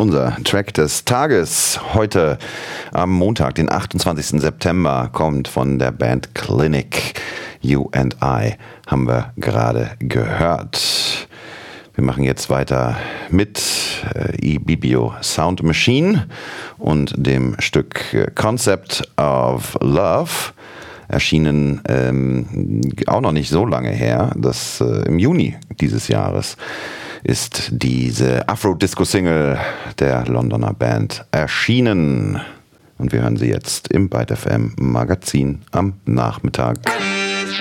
Unser Track des Tages heute am Montag, den 28. September, kommt von der Band Clinic. You and I haben wir gerade gehört. Wir machen jetzt weiter mit Ibibio Sound Machine und dem Stück Concept of Love. Erschienen auch noch nicht so lange her, das im Juni dieses Jahres ist diese Afro-Disco-Single der Londoner Band erschienen. Und wir hören sie jetzt im Byte FM Magazin am Nachmittag.